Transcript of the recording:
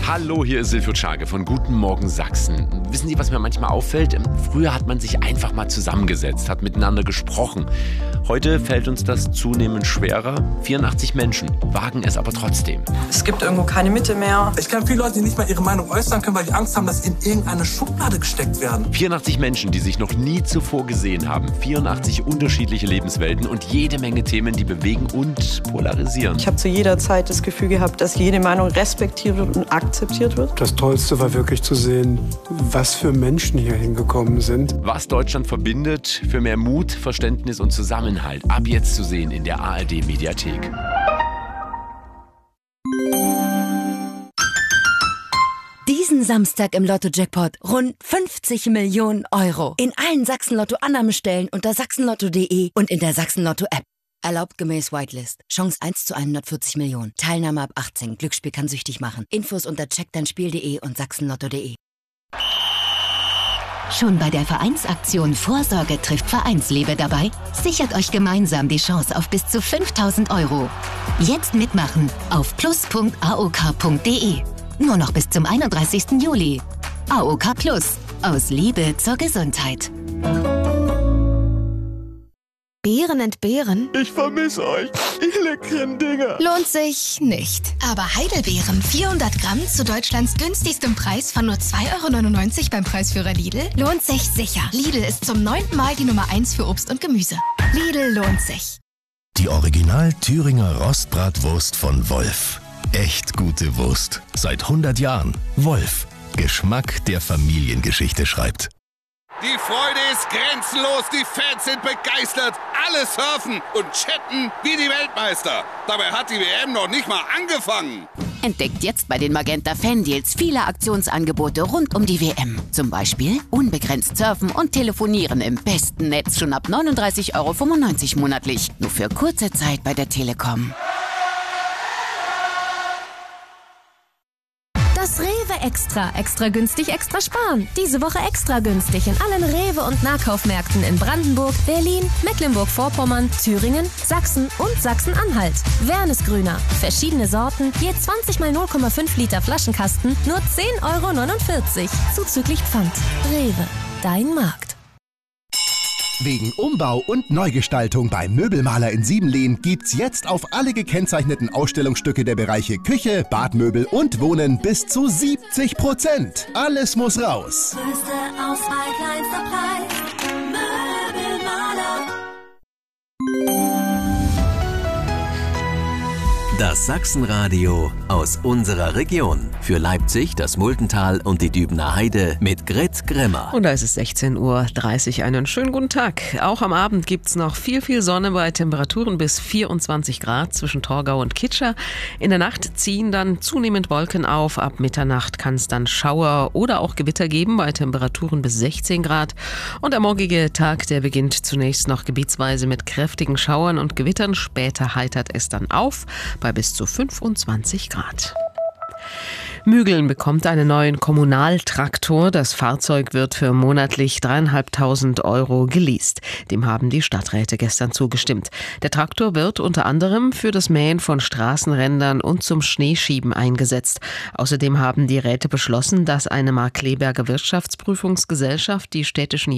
Hallo, hier ist Silvio Czage von Guten Morgen Sachsen. Wissen Sie, was mir manchmal auffällt? Früher hat man sich einfach mal zusammengesetzt, hat miteinander gesprochen. Heute fällt uns das zunehmend schwerer. 84 Menschen wagen es aber trotzdem. Es gibt irgendwo keine Mitte mehr. Ich kenne viele Leute, die nicht mal ihre Meinung äußern können, weil die Angst haben, dass sie in irgendeine Schublade gesteckt werden. 84 Menschen, die sich noch nie zuvor gesehen haben. 84 unterschiedliche Lebenswelten und jede Menge Themen, die bewegen und polarisieren. Ich habe zu jeder Zeit das Gefühl gehabt, dass jede Meinung respektiert wird und akzeptiert wird. Das Tollste war wirklich zu sehen, was für Menschen hier hingekommen sind. Was Deutschland verbindet, für mehr Mut, Verständnis und Zusammenhalt. Ab jetzt zu sehen in der ARD-Mediathek. Diesen Samstag im Lotto-Jackpot rund 50 Millionen Euro. In allen Sachsen-Lotto-Annahmestellen unter sachsenlotto.de und in der Sachsen-Lotto-App. Erlaubt gemäß Whitelist. Chance 1 zu 140 Millionen. Teilnahme ab 18. Glücksspiel kann süchtig machen. Infos unter checkdeinspiel.de und sachsenlotto.de. Schon bei der Vereinsaktion Vorsorge trifft Vereinsliebe dabei? Sichert euch gemeinsam die Chance auf bis zu 5.000 Euro. Jetzt mitmachen auf plus.aok.de. Nur noch bis zum 31. Juli. AOK Plus. Aus Liebe zur Gesundheit. Beeren entbehren? Ich vermisse euch, ihr leckeren Dinger. Lohnt sich nicht. Aber Heidelbeeren, 400 Gramm zu Deutschlands günstigstem Preis von nur 2,99 € beim Preisführer Lidl, lohnt sich sicher. Lidl ist zum 9. Mal die Nummer 1 für Obst und Gemüse. Lidl lohnt sich. Die Original Thüringer Rostbratwurst von Wolf. Echt gute Wurst. Seit 100 Jahren. Wolf. Geschmack, der Familiengeschichte schreibt. Die Freude ist grenzenlos, die Fans sind begeistert, alle surfen und chatten wie die Weltmeister. Dabei hat die WM noch nicht mal angefangen. Entdeckt jetzt bei den Magenta Fan-Deals viele Aktionsangebote rund um die WM. Zum Beispiel unbegrenzt surfen und telefonieren im besten Netz schon ab 39,95 € monatlich. Nur für kurze Zeit bei der Telekom. Das Rewe Extra. Extra günstig, extra sparen. Diese Woche extra günstig in allen Rewe- und Nahkaufmärkten in Brandenburg, Berlin, Mecklenburg-Vorpommern, Thüringen, Sachsen und Sachsen-Anhalt. Wernesgrüner. Verschiedene Sorten, je 20 mal 0,5 Liter Flaschenkasten, nur 10,49 € zuzüglich Pfand. Rewe. Dein Markt. Wegen Umbau und Neugestaltung beim Möbelmaler in Siebenlehn gibt's jetzt auf alle gekennzeichneten Ausstellungsstücke der Bereiche Küche, Badmöbel und Wohnen bis zu 70%. Alles muss raus. Größte Auswahl, kleinster Preis. Möbelmaler. Das Sachsenradio aus unserer Region. Für Leipzig, das Multental und die Dübener Heide mit Grit Grimmer. Und da ist es 16:30 Uhr. Einen schönen guten Tag. Auch am Abend gibt's noch viel Sonne bei Temperaturen bis 24 Grad zwischen Torgau und Kitscher. In der Nacht ziehen dann zunehmend Wolken auf. Ab Mitternacht kann es dann Schauer oder auch Gewitter geben bei Temperaturen bis 16 Grad. Und der morgige Tag, der beginnt zunächst noch gebietsweise mit kräftigen Schauern und Gewittern. Später heitert es dann auf bei bis zu 25 Grad. Mügeln bekommt einen neuen Kommunaltraktor. Das Fahrzeug wird für monatlich 3.500 € geleast. Dem haben die Stadträte gestern zugestimmt. Der Traktor wird unter anderem für das Mähen von Straßenrändern und zum Schneeschieben eingesetzt. Außerdem haben die Räte beschlossen, dass eine Markkleeberger Wirtschaftsprüfungsgesellschaft die städtischen